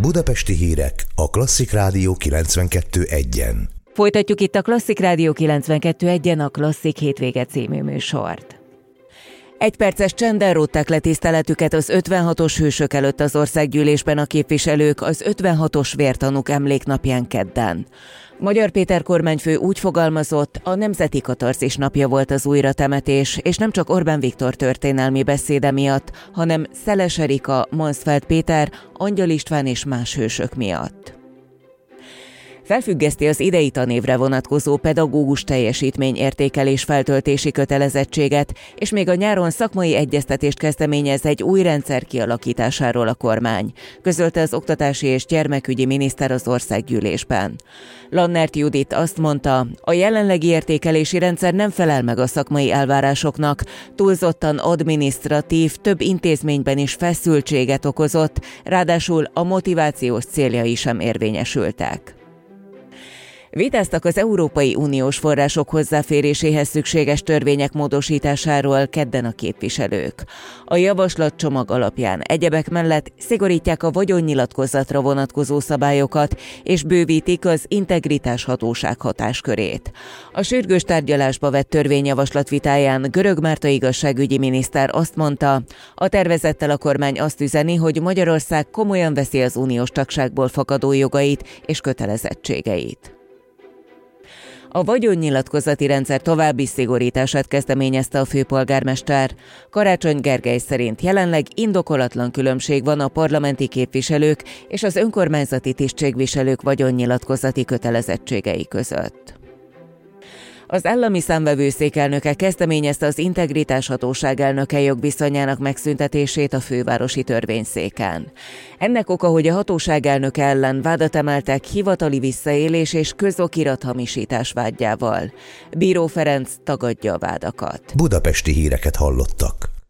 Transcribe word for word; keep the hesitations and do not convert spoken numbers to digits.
Budapesti hírek a Klasszik Rádió kilencvenkettő egyen. Folytatjuk itt a Klasszik Rádió kilencvenkettő egyen a Klasszik hétvége című műsort. Egy perces csendben rótták le tiszteletüket az ötvenhatos hősök előtt az országgyűlésben a képviselők az ötvenhatos vértanúk emléknapján kedden. Magyar Péter kormányfő úgy fogalmazott, a nemzeti katarzis napja volt az újratemetés, és nem csak Orbán Viktor történelmi beszéde miatt, hanem Szeles Erika, Mansfeld Péter, Angyal István és más hősök miatt. Felfüggeszti az idei tanévre vonatkozó pedagógus teljesítményértékelés feltöltési kötelezettséget, és még a nyáron szakmai egyeztetést kezdeményez egy új rendszer kialakításáról a kormány, közölte az oktatási és gyermekügyi miniszter az országgyűlésben. Lannert Judit azt mondta, a jelenlegi értékelési rendszer nem felel meg a szakmai elvárásoknak, túlzottan adminisztratív, több intézményben is feszültséget okozott, ráadásul a motivációs céljai sem érvényesültek. Vitáztak az Európai Uniós források hozzáféréséhez szükséges törvények módosításáról kedden a képviselők. A javaslatcsomag alapján egyebek mellett szigorítják a vagyonnyilatkozatra vonatkozó szabályokat, és bővítik az integritás hatóság hatáskörét. A sürgős tárgyalásba vett törvényjavaslat vitáján Görög Márta igazságügyi miniszter azt mondta, a tervezettel a kormány azt üzeni, hogy Magyarország komolyan veszi az uniós tagságból fakadó jogait és kötelezettségeit. A vagyonnyilatkozati rendszer további szigorítását kezdeményezte a főpolgármester. Karácsony Gergely szerint jelenleg indokolatlan különbség van a parlamenti képviselők és az önkormányzati tisztségviselők vagyonnyilatkozati kötelezettségei között. Az állami számvevőszék elnöke kezdeményezte az integritás hatóság elnöke jogviszonyának megszüntetését a fővárosi törvényszéken. Ennek oka, hogy a hatóság elnöke ellen vádat emeltek hivatali visszaélés és közokirathamisítás vádjával. Bíró Ferenc tagadja a vádakat. Budapesti híreket hallottak.